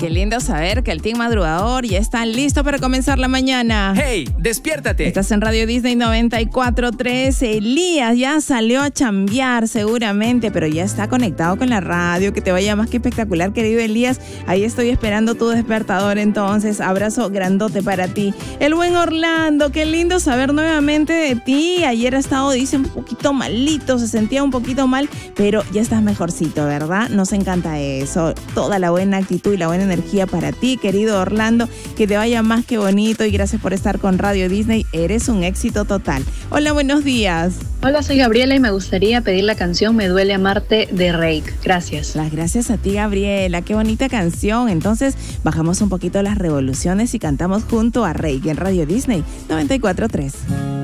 Qué lindo saber que el team madrugador ya está listo para comenzar la mañana. ¡Hey, despiértate! Estás en Radio Disney 94.3. Elías ya salió a chambear seguramente, pero ya está conectado con la radio. Que te vaya más que espectacular, querido Elías. Ahí estoy esperando tu despertador, entonces. Abrazo grandote para ti. El buen Orlando, qué lindo saber nuevamente de ti. Ayer ha estado, dice, un poquito malito, se sentía un poquito mal, pero ya estás mejorcito, ¿verdad? Nos encanta eso. Toda la buena actitud y la buena energía para ti, querido Orlando. Que te vaya más que bonito y gracias por estar con Radio Disney. Eres un éxito total. Hola, buenos días. Hola, soy Gabriela y me gustaría pedir la canción Me Duele Amarte de Reik. Gracias. Las gracias a ti, Gabriela. Qué bonita canción. Entonces, bajamos un poquito las revoluciones y cantamos junto a Reik en Radio Disney 94.3.